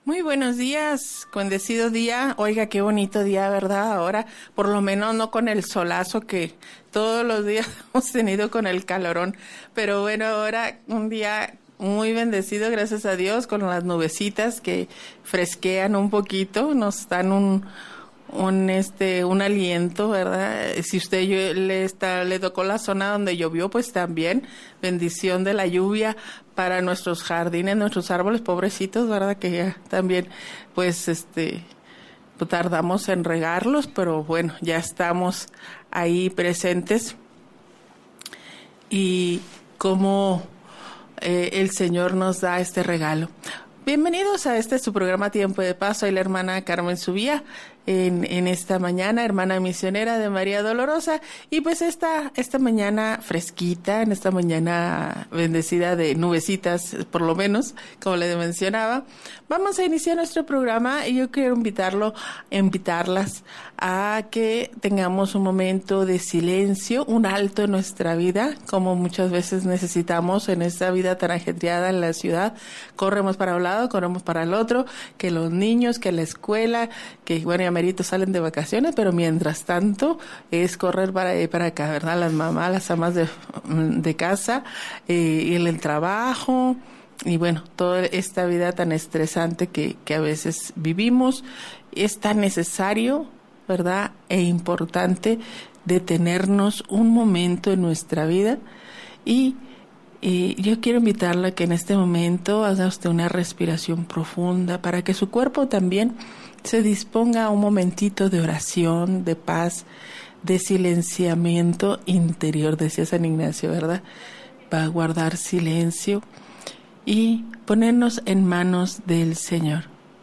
Muy buenos días, bendecido día. Oiga, qué bonito día, ¿verdad? Ahora, por lo menos no con el solazo que todos los días hemos tenido con el calorón. Pero bueno, ahora un día muy bendecido, gracias a Dios, con las nubecitas que fresquean un poquito, nos dan un aliento, ¿verdad? Si usted le tocó la zona donde llovió, pues también bendición de la lluvia para nuestros jardines, nuestros árboles pobrecitos, ¿verdad? Que ya también, pues, tardamos en regarlos, pero bueno, ya estamos ahí presentes. Y cómo el Señor nos da este regalo. Bienvenidos a su programa Tiempo de Paz. Soy la hermana Carmen Subía en esta mañana, hermana misionera de María Dolorosa. Y pues esta mañana fresquita, en esta mañana bendecida de nubecitas, por lo menos, como les mencionaba, vamos a iniciar nuestro programa y yo quiero invitarlas a que tengamos un momento de silencio, un alto en nuestra vida, como muchas veces necesitamos en esta vida tan ajetreada en la ciudad. Corremos para un lado, corremos para el otro, que los niños, que la escuela, que bueno, ya merito salen de vacaciones, pero mientras tanto es correr para allá y para acá, ¿verdad? Las mamás, las amas de casa, y el trabajo, y bueno, toda esta vida tan estresante que a veces vivimos. Es tan necesario, ¿verdad? E importante detenernos un momento en nuestra vida y yo quiero invitarla a que en este momento haga usted una respiración profunda para que su cuerpo también se disponga a un momentito de oración, de paz, de silenciamiento interior, decía San Ignacio, ¿verdad? Va a guardar silencio y ponernos en manos del Señor.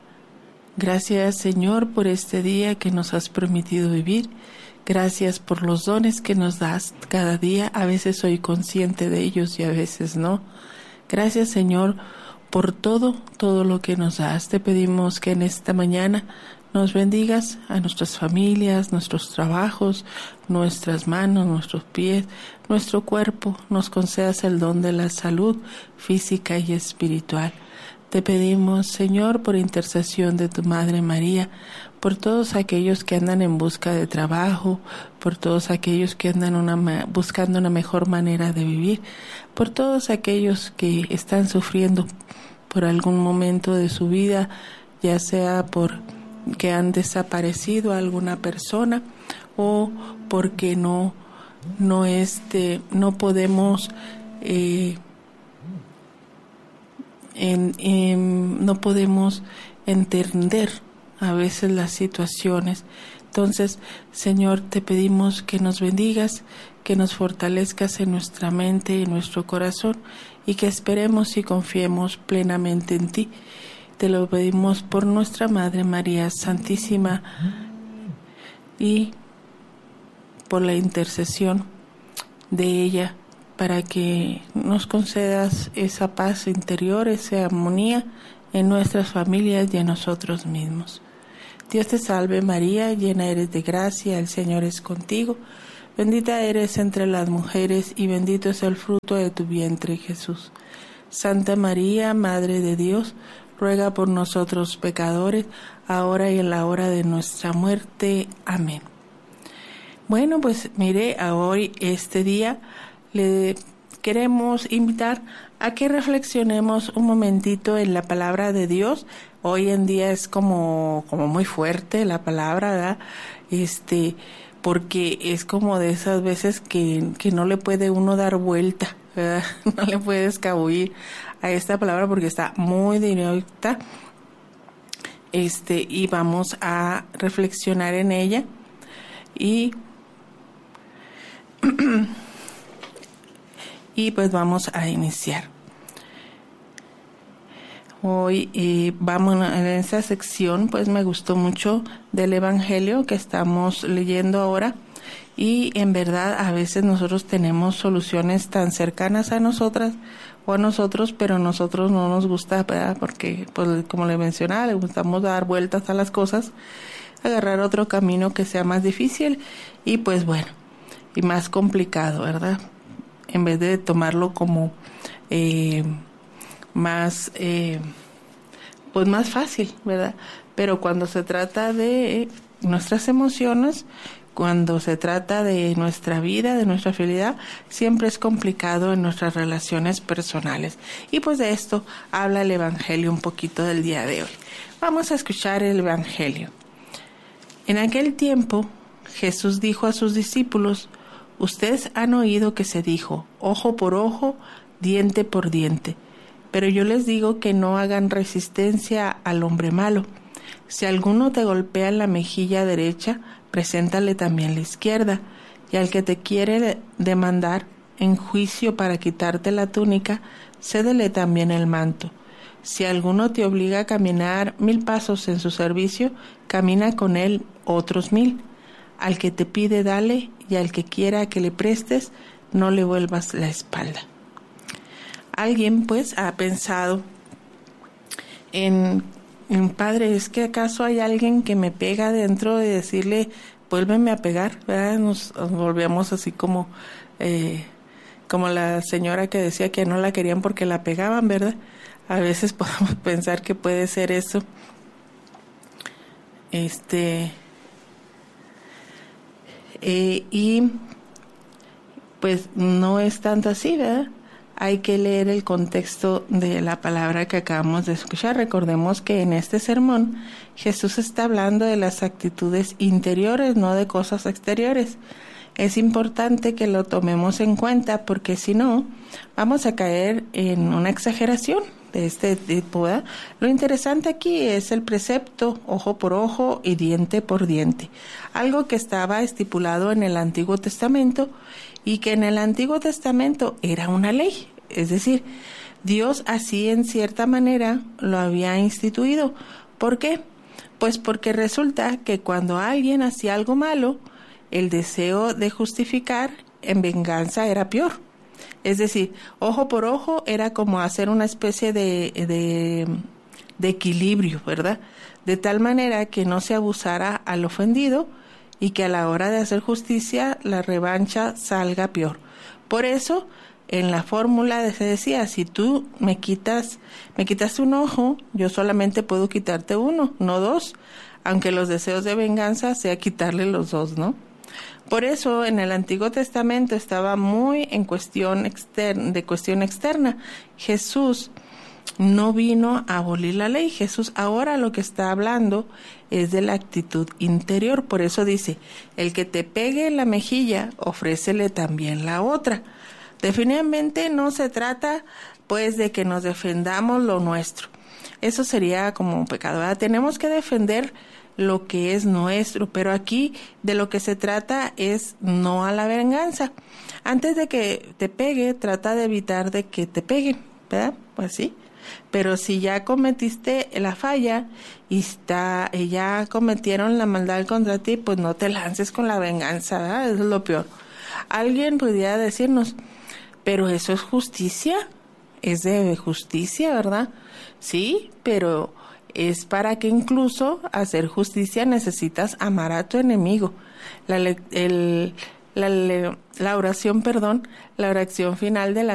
Gracias, Señor, por este día que nos has permitido vivir. Gracias por los dones que nos das cada día. A veces soy consciente de ellos y a veces no. Gracias, Señor, por todo lo que nos das. Te pedimos que en esta mañana nos bendigas a nuestras familias, nuestros trabajos, nuestras manos, nuestros pies, nuestro cuerpo. Nos concedas el don de la salud física y espiritual. Te pedimos, Señor, por intercesión de tu Madre María, por todos aquellos que andan en busca de trabajo, por todos aquellos que andan buscando una mejor manera de vivir, por todos aquellos que están sufriendo por algún momento de su vida, ya sea por que han desaparecido a alguna persona o porque no podemos no podemos entender a veces las situaciones. Entonces, Señor, te pedimos que nos bendigas, que nos fortalezcas en nuestra mente y en nuestro corazón y que esperemos y confiemos plenamente en ti. Te lo pedimos por nuestra Madre María Santísima y por la intercesión de ella, para que nos concedas esa paz interior, esa armonía en nuestras familias y en nosotros mismos. Dios te salve María, llena eres de gracia, el Señor es contigo. Bendita eres entre las mujeres y bendito es el fruto de tu vientre, Jesús. Santa María, Madre de Dios, ruega por nosotros pecadores, ahora y en la hora de nuestra muerte. Amén. Bueno, pues mire, hoy este día le queremos invitar a que reflexionemos un momentito en la palabra de Dios. Hoy en día es como muy fuerte la palabra, ¿verdad? Porque es como de esas veces que no le puede uno dar vuelta, ¿verdad? No le puede escabullir a esta palabra porque está muy directa. Y vamos a reflexionar en ella y pues vamos a iniciar. Hoy vamos en esa sección, pues me gustó mucho del Evangelio que estamos leyendo ahora, y en verdad a veces nosotros tenemos soluciones tan cercanas a nosotras o a nosotros, pero a nosotros no nos gusta, ¿verdad? Porque pues como le mencionaba, le gustamos dar vueltas a las cosas, agarrar otro camino que sea más difícil y pues bueno, y más complicado, ¿verdad? En vez de tomarlo como más pues más fácil, ¿verdad? Pero cuando se trata de nuestras emociones, cuando se trata de nuestra vida, de nuestra felicidad, siempre es complicado en nuestras relaciones personales. Y pues de esto habla el Evangelio un poquito del día de hoy. Vamos a escuchar el Evangelio. En aquel tiempo, Jesús dijo a sus discípulos: ustedes han oído que se dijo, ojo por ojo, diente por diente. Pero yo les digo que no hagan resistencia al hombre malo. Si alguno te golpea en la mejilla derecha, preséntale también la izquierda. Y al que te quiere demandar en juicio para quitarte la túnica, cédele también el manto. Si alguno te obliga a caminar 1000 pasos en su servicio, camina con él otros 1000. Al que te pide, dale, y al que quiera que le prestes, no le vuelvas la espalda. Alguien pues ha pensado en padre, ¿es que acaso hay alguien que me pega dentro de decirle, vuélveme a pegar? ¿Verdad? Nos volvíamos así como la señora que decía que no la querían porque la pegaban, ¿verdad? A veces podemos pensar que puede ser eso. Y pues no es tanto así, ¿verdad? Hay que leer el contexto de la palabra que acabamos de escuchar. Recordemos que en este sermón Jesús está hablando de las actitudes interiores, no de cosas exteriores. Es importante que lo tomemos en cuenta porque si no, vamos a caer en una exageración de este tipo, ¿verdad? Lo interesante aquí es el precepto ojo por ojo y diente por diente, algo que estaba estipulado en el Antiguo Testamento y que en el Antiguo Testamento era una ley, es decir, Dios así en cierta manera lo había instituido. ¿Por qué? Pues porque resulta que cuando alguien hacía algo malo, el deseo de justificar en venganza era peor. Es decir, ojo por ojo era como hacer una especie de equilibrio, ¿verdad? De tal manera que no se abusara al ofendido y que a la hora de hacer justicia la revancha salga peor. Por eso, en la fórmula se decía, si tú me quitas un ojo, yo solamente puedo quitarte uno, no dos, aunque los deseos de venganza sea quitarle los dos, ¿no? Por eso en el Antiguo Testamento estaba muy en cuestión externa. Jesús no vino a abolir la ley. Jesús ahora lo que está hablando es de la actitud interior. Por eso dice, el que te pegue en la mejilla, ofrécele también la otra. Definitivamente no se trata pues de que nos defendamos lo nuestro. Eso sería como un pecado, ¿verdad? Tenemos que defender lo que es nuestro, pero aquí de lo que se trata es no a la venganza. Antes de que te pegue, trata de evitar de que te peguen, ¿verdad? Pues sí. Pero si ya cometiste la falla y ya cometieron la maldad contra ti, pues no te lances con la venganza, ¿verdad? Eso es lo peor. Alguien podría decirnos, pero eso es justicia, es de justicia, ¿verdad? Sí, pero es para que incluso hacer justicia necesitas amar a tu enemigo. La oración final de la